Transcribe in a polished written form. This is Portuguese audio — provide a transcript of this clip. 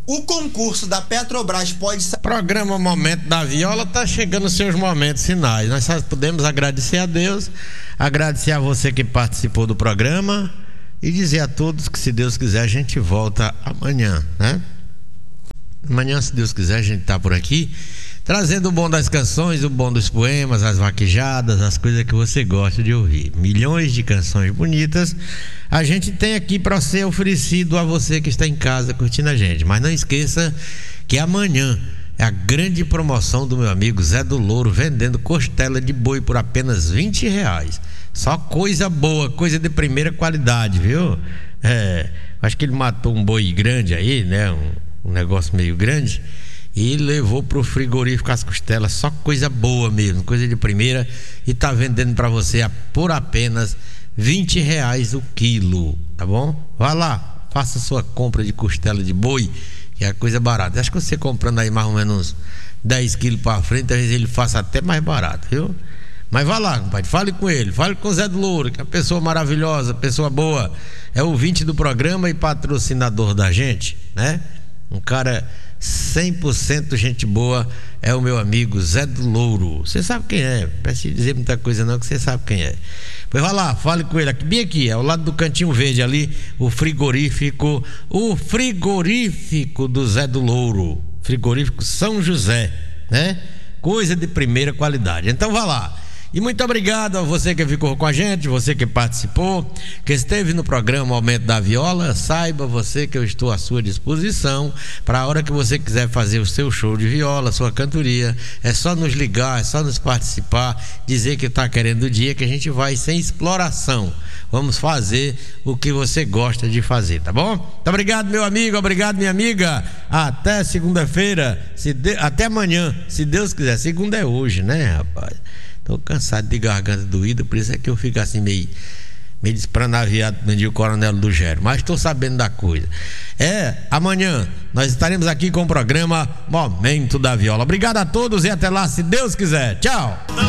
O concurso da Petrobras pode... Programa Momento da Viola está chegando aos seus momentos finais. Nós só podemos agradecer a Deus, agradecer a você que participou do programa e dizer a todos que, se Deus quiser, a gente volta amanhã, né? Amanhã, se Deus quiser, a gente tá por aqui trazendo o bom das canções, o bom dos poemas, as vaquejadas, as coisas que você gosta de ouvir. Milhões de canções bonitas a gente tem aqui para ser oferecido a você que está em casa curtindo a gente. Mas não esqueça que amanhã é a grande promoção do meu amigo Zé do Louro, vendendo costela de boi por apenas R$20. Só coisa boa, coisa de primeira qualidade, viu? Acho que ele matou um boi grande aí, né? Um negócio meio grande, e levou pro frigorífico as costelas, só coisa boa mesmo, coisa de primeira, e tá vendendo para você por apenas R$20 o quilo, tá bom? Vá lá, faça sua compra de costela de boi, que é coisa barata. Acho que você comprando aí mais ou menos 10 quilos para frente, talvez ele faça até mais barato, viu? Mas vá lá, compadre, fale com ele, fale com o Zé do Louro, que é uma pessoa maravilhosa, pessoa boa, é ouvinte do programa e patrocinador da gente, né? Um cara 100% gente boa, é o meu amigo Zé do Louro. Você sabe quem é, não preciso dizer muita coisa não, que você sabe quem é. Pois vai lá, fale com ele aqui, bem aqui, ao lado do Cantinho Verde ali, o frigorífico do Zé do Louro, frigorífico São José, né? Coisa de primeira qualidade. Então vá lá. E muito obrigado a você que ficou com a gente, você que participou, que esteve no programa Momento da Viola. Saiba você que eu estou à sua disposição para a hora que você quiser fazer o seu show de viola, sua cantoria. É só nos ligar, é só nos participar, dizer que está querendo o dia, que a gente vai sem exploração. Vamos fazer o que você gosta de fazer, tá bom? Muito obrigado, meu amigo, obrigado, minha amiga. Até segunda-feira, até amanhã, se Deus quiser. Segunda é hoje, né, rapaz? Tô cansado de garganta doída, por isso é que eu fico assim meio despranaviado, meio Coronel do Gero, mas estou sabendo da coisa. Amanhã nós estaremos aqui com o programa Momento da Viola. Obrigado a todos e até lá, se Deus quiser. Tchau.